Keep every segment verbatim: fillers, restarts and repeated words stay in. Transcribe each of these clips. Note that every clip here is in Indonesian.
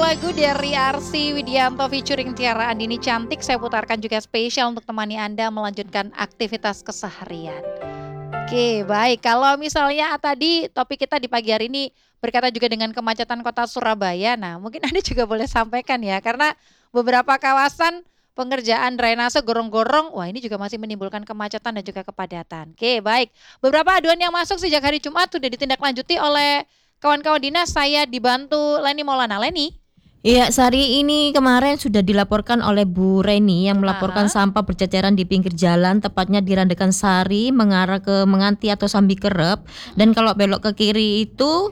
lagu dari Arsy Widianto featuring Tiara Andini Cantik saya putarkan juga spesial untuk temani Anda melanjutkan aktivitas keseharian. Oke, baik. Kalau misalnya tadi topik kita di pagi hari ini berkaitan juga dengan kemacetan kota Surabaya. Nah, mungkin Anda juga boleh sampaikan ya, karena beberapa kawasan pengerjaan drainase gorong-gorong, wah ini juga masih menimbulkan kemacetan dan juga kepadatan. Oke, baik. Beberapa aduan yang masuk sejak hari Jumat sudah ditindaklanjuti oleh kawan-kawan dinas. Saya dibantu Leni Maulana. Leni. Iya, Sari, ini kemarin sudah dilaporkan oleh Bu Reni yang melaporkan Aha. sampah berceceran di pinggir jalan, tepatnya di Randekan Sari mengarah ke Menganti atau Sambikerep. Dan kalau belok ke kiri itu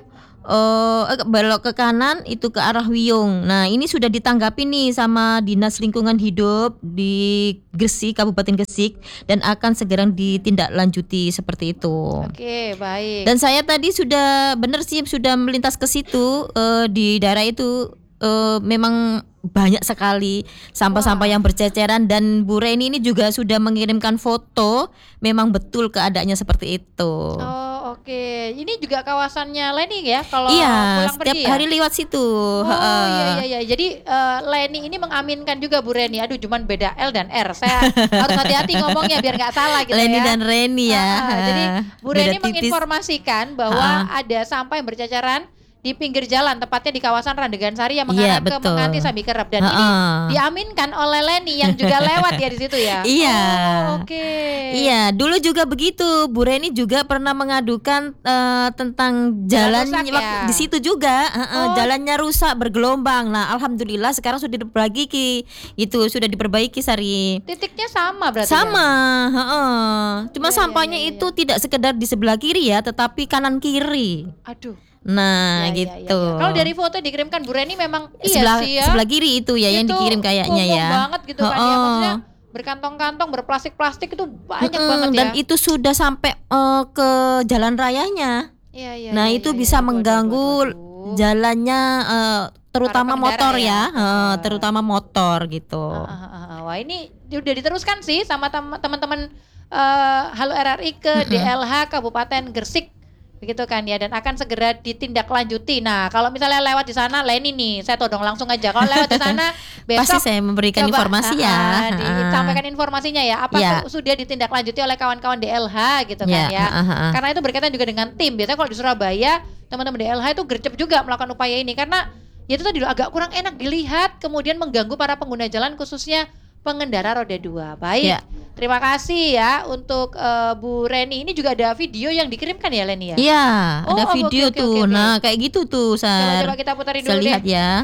eh belok ke kanan itu ke arah Wiyung. Nah, ini sudah ditanggapi nih sama Dinas Lingkungan Hidup di Gresik, Kabupaten Gresik, dan akan segera ditindaklanjuti seperti itu. Oke, baik. Dan saya tadi sudah benar sih sudah melintas ke situ, eh, di daerah itu Uh, memang banyak sekali sampah-sampah yang berceceran, dan Bu Reni ini juga sudah mengirimkan foto, memang betul keadaannya seperti itu. Oh, oke. Ini juga kawasannya Leni ya kalau iya, pulang setiap pergi ya? hari lewat situ. Oh iya iya iya. Jadi uh, Leni ini mengaminkan juga Bu Reni. Aduh, cuman beda L dan R. Saya harus hati-hati ngomongnya biar nggak salah gitu Leni ya. dan Reni ya. Uh, uh, jadi Bu Beda Reni tipis. menginformasikan bahwa uh. ada sampah yang berceceran di pinggir jalan, tepatnya di kawasan Randegan Sari yang mengarah Iya, ke betul. Menganti Sambikerep, dan Ha-ha. ini diaminkan oleh Leni yang juga lewat ya di situ ya. Iya. Oh, oke. Okay. Iya, dulu juga begitu. Bu Reni juga pernah mengadukan uh, tentang jalan, jalan rusak, ya? Di situ juga, uh, uh, Oh. jalannya rusak bergelombang. Nah, alhamdulillah sekarang sudah diperbaiki. Itu sudah diperbaiki, Sari. Titiknya sama berarti. Sama, ya? uh-uh. Cuma ya, sampahnya ya, ya, ya. itu tidak sekedar di sebelah kiri ya, tetapi kanan kiri. Aduh. Nah, ya, gitu. Ya, ya, ya. Kalau dari foto dikirimkan Bu Reni memang sebelah, iya sih ya. Sebelah kiri itu ya itu yang dikirim kayaknya ya. banget gitu kan ya, maksudnya berkantong-kantong berplastik-plastik itu banyak Mm-mm, banget ya. Dan itu sudah sampai uh, ke jalan rayanya. Iya, iya, nah iya, itu iya, bisa iya. mengganggu Waduh, waduh, waduh. jalannya uh, terutama motor ya, ya. Uh, terutama motor gitu. Uh, uh, uh, uh. Wah ini udah diteruskan sih sama teman-teman uh, Halo R R I ke Mm-mm. D L H Kabupaten Gresik, begitu kan ya, dan akan segera ditindaklanjuti. Nah kalau misalnya lewat di sana, Leni nih, saya todong langsung aja. Kalau lewat di sana besok pasti saya memberikan coba, informasi ya. Uh, uh, disampaikan informasinya ya. Apa ya. sudah ditindaklanjuti oleh kawan-kawan D L H gitu kan ya. ya. Uh, uh, uh. Karena itu berkaitan juga dengan tim. Biasanya kalau di Surabaya teman-teman D L H itu gercep juga melakukan upaya ini, karena ya itu tadi loh, agak kurang enak dilihat, kemudian mengganggu para pengguna jalan khususnya pengendara roda dua. Baik. Ya. Terima kasih ya untuk uh, Bu Reni. Ini juga ada video yang dikirimkan ya, Leni ya? Iya, oh, ada oh, video okay, okay, tuh. okay, okay. Nah, kayak gitu tuh, Sar. Coba-coba kita putarin Saya dulu lihat deh. ya.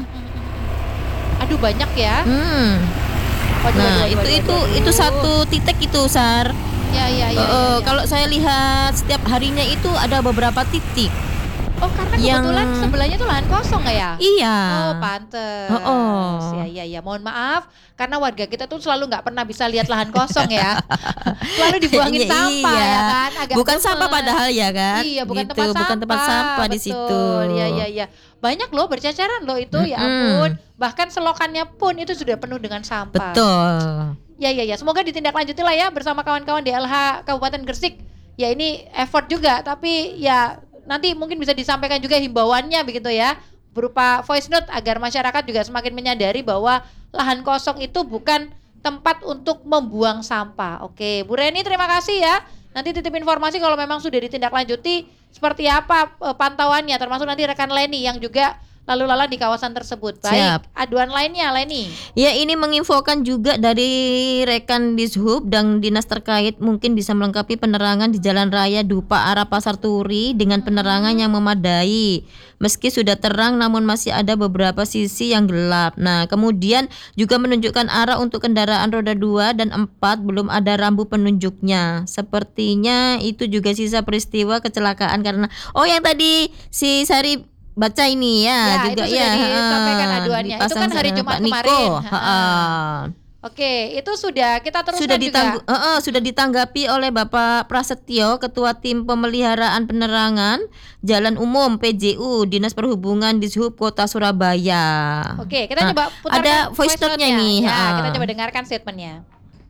Aduh, banyak ya. Hmm. Waduh, nah, waduh, itu waduh, itu waduh. itu satu titik itu, Sar. Ya, ya, ya. Uh, uh, ya, ya. Kalau saya lihat setiap harinya itu ada beberapa titik. Oh, karena kebetulan yang... sebelahnya tuh lahan kosong nggak ya? Iya. Oh, pantes. Oh, oh. Ya, ya, ya. Mohon maaf, karena warga kita tuh selalu nggak pernah bisa lihat lahan kosong ya. Selalu dibuangin Iya, sampah iya. ya kan. Agak bukan gemes. sampah padahal ya kan. Iya, bukan gitu. tempat sampah. Bukan tempat sampah Betul. di situ. Iya, iya, iya. Banyak loh berceceran loh itu, Mm-mm. ya ampun. Bahkan selokannya pun itu sudah penuh dengan sampah. Betul. Ya, ya, ya. Semoga ditindaklanjuti lah ya bersama kawan-kawan D L H Kabupaten Gresik. Ya ini effort juga, tapi ya nanti mungkin bisa disampaikan juga himbauannya begitu ya, berupa voice note agar masyarakat juga semakin menyadari bahwa lahan kosong itu bukan tempat untuk membuang sampah. Oke, Bu Reni terima kasih ya. Nanti titip informasi kalau memang sudah ditindaklanjuti seperti apa e, pantauannya, termasuk nanti rekan Leni yang juga lalu lalang di kawasan tersebut. Baik, Siap. aduan lainnya Leni. Ya, ini menginfokan juga dari rekan Dishub dan dinas terkait mungkin bisa melengkapi penerangan di Jalan Raya Dupa arah Pasar Turi dengan penerangan yang memadai. Meski sudah terang namun masih ada beberapa sisi yang gelap. Nah, kemudian juga menunjukkan arah untuk kendaraan roda dua dan empat, belum ada rambu penunjuknya. Sepertinya itu juga sisa peristiwa kecelakaan karena oh yang tadi si Sari baca ini ya, Ya, juga itu sudah ya disampaikan ha, aduannya. Itu dipasang kan hari sama Jumat Pak Niko. kemarin. Ha, ha. Oke, itu sudah kita teruskan sudah ditanggu, juga. uh, uh, sudah ditanggapi oleh Bapak Prasetyo, Ketua Tim Pemeliharaan Penerangan Jalan Umum P J U Dinas Perhubungan Dishub Kota Surabaya. Oke, kita Nah, coba putarkan ada voice note-nya nih. Ya, Ha. kita coba dengarkan statementnya.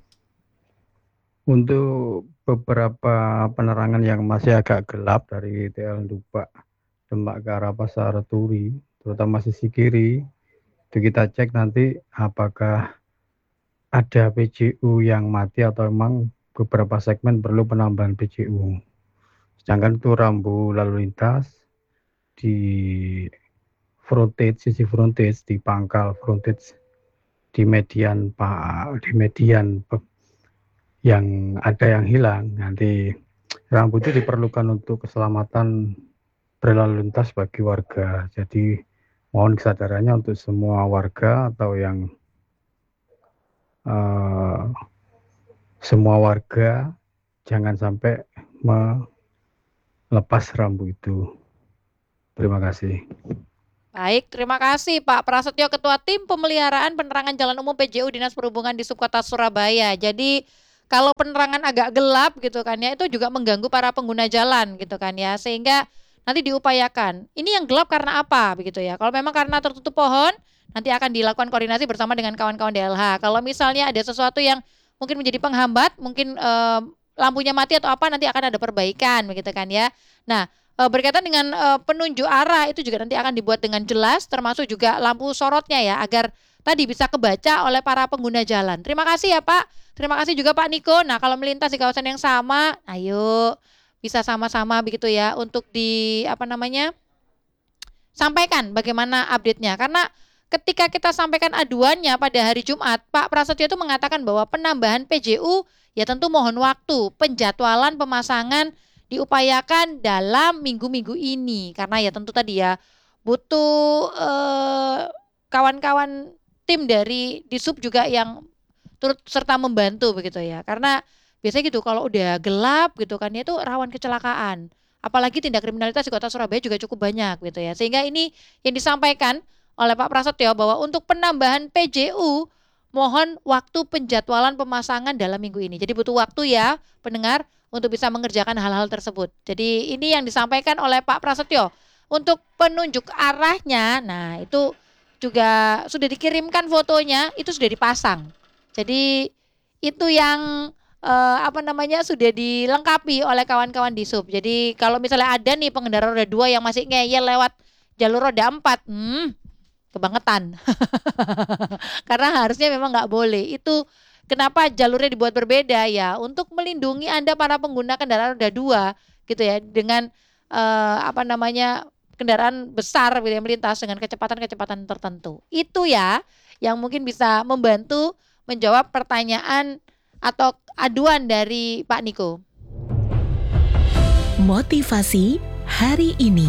Untuk beberapa penerangan yang masih agak gelap dari T L Dupa Demak ke arah Pasar Turi, terutama sisi kiri, Itu kita cek nanti apakah ada P J U yang mati atau memang beberapa segmen perlu penambahan P J U. Sedangkan itu rambu lalu lintas di frontage, sisi frontage, di pangkal frontage, di median pak, di median yang ada yang hilang. Nanti rambu itu diperlukan untuk keselamatan berlalu lintas bagi warga. Jadi mohon kesadarannya untuk semua warga atau yang uh, semua warga jangan sampai melepas rambu itu. Terima kasih. Baik, terima kasih Pak Prasetyo, Ketua Tim Pemeliharaan Penerangan Jalan Umum P J U Dinas Perhubungan di Subkota Surabaya. Jadi kalau penerangan agak gelap gitu kan ya, itu juga mengganggu para pengguna jalan gitu kan ya, sehingga nanti diupayakan. Ini yang gelap karena apa begitu ya? Kalau memang karena tertutup pohon, nanti akan dilakukan koordinasi bersama dengan kawan-kawan D L H. Kalau misalnya ada sesuatu yang mungkin menjadi penghambat, mungkin eh, lampunya mati atau apa, nanti akan ada perbaikan begitu kan ya. Nah, eh, berkaitan dengan eh, penunjuk arah itu juga nanti akan dibuat dengan jelas, termasuk juga lampu sorotnya ya, agar tadi bisa kebaca oleh para pengguna jalan. Terima kasih ya Pak. Terima kasih juga Pak Niko. Nah, kalau melintas di kawasan yang sama, ayo bisa sama-sama begitu ya untuk di apa namanya sampaikan bagaimana update-nya, karena ketika kita sampaikan aduannya pada hari Jumat, Pak Prasetyo itu mengatakan bahwa penambahan P J U ya tentu mohon waktu, penjadwalan pemasangan diupayakan dalam minggu-minggu ini, karena ya tentu tadi ya butuh eh, kawan-kawan tim dari Disub juga yang turut serta membantu begitu ya, karena biasanya gitu kalau udah gelap gitu kan ya itu rawan kecelakaan. Apalagi tindak kriminalitas di Kota Surabaya juga cukup banyak gitu ya. Sehingga ini yang disampaikan oleh Pak Prasetyo bahwa untuk penambahan P J U mohon waktu penjadwalan pemasangan dalam minggu ini. Jadi butuh waktu ya pendengar untuk bisa mengerjakan hal-hal tersebut. Jadi ini yang disampaikan oleh Pak Prasetyo. Untuk penunjuk arahnya, nah itu juga sudah dikirimkan fotonya, itu sudah dipasang. Jadi itu yang Uh, apa namanya sudah dilengkapi oleh kawan-kawan di sub. Jadi kalau misalnya ada nih pengendara roda dua yang masih ngeyel lewat jalur roda empat, hmm, kebangetan. Karena harusnya memang nggak boleh. Itu kenapa jalurnya dibuat berbeda ya, untuk melindungi Anda para pengguna kendaraan roda dua gitu ya, dengan uh, apa namanya kendaraan besar gitu yang melintas dengan kecepatan-kecepatan tertentu. Itu ya yang mungkin bisa membantu menjawab pertanyaan atau aduan dari Pak Niko. Motivasi hari ini.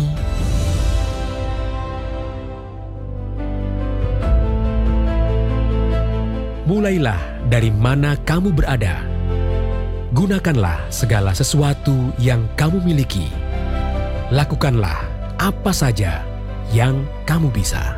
Mulailah dari mana kamu berada. Gunakanlah segala sesuatu yang kamu miliki. Lakukanlah apa saja yang kamu bisa.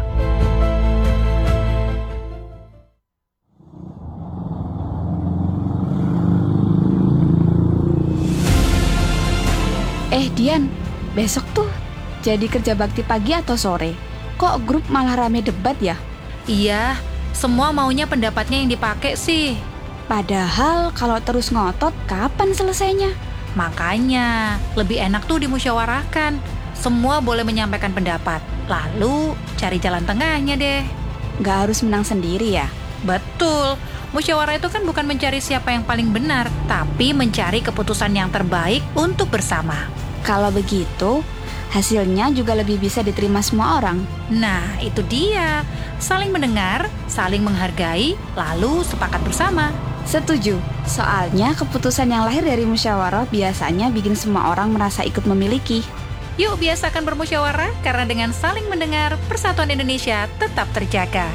Eh Dian, besok tuh jadi kerja bakti pagi atau sore? Kok grup malah rame debat ya? Iya, semua maunya pendapatnya yang dipakai sih. Padahal kalau terus ngotot, kapan selesainya? Makanya, lebih enak tuh dimusyawarahkan. Semua boleh menyampaikan pendapat, lalu cari jalan tengahnya deh. Nggak harus menang sendiri ya? Betul, musyawarah itu kan bukan mencari siapa yang paling benar, tapi mencari keputusan yang terbaik untuk bersama. Kalau begitu, hasilnya juga lebih bisa diterima semua orang. Nah, itu dia. Saling mendengar, saling menghargai, lalu sepakat bersama. Setuju. Soalnya keputusan yang lahir dari musyawarah biasanya bikin semua orang merasa ikut memiliki. Yuk biasakan bermusyawarah, karena dengan saling mendengar, persatuan Indonesia tetap terjaga.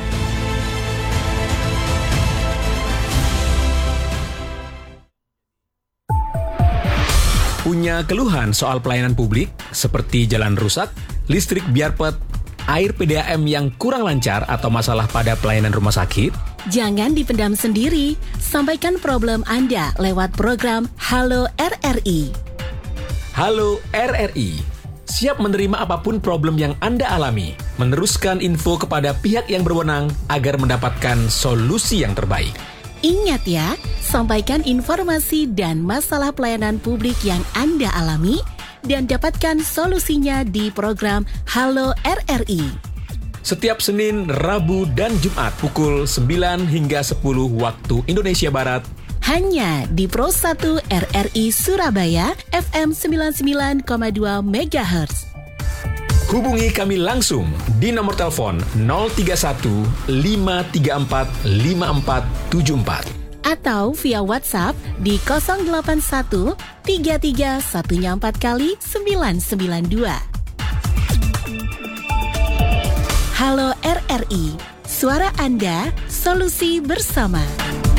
Punya keluhan soal pelayanan publik seperti jalan rusak, listrik biarpet, air P D A M yang kurang lancar atau masalah pada pelayanan rumah sakit? Jangan dipendam sendiri, sampaikan problem Anda lewat program Halo R R I. Halo R R I, siap menerima apapun problem yang Anda alami, meneruskan info kepada pihak yang berwenang agar mendapatkan solusi yang terbaik. Ingat ya, sampaikan informasi dan masalah pelayanan publik yang Anda alami dan dapatkan solusinya di program Halo R R I. setiap Senin, Rabu, dan Jumat pukul sembilan hingga sepuluh waktu Indonesia Barat. Hanya di Pro satu R R I Surabaya F M sembilan puluh sembilan koma dua megahertz. Hubungi kami langsung di nomor telepon nol tiga satu lima tiga empat lima empat tujuh empat Atau via WhatsApp di nol delapan satu tiga tiga satu empat kali sembilan sembilan dua. Halo R R I, suara Anda, solusi bersama.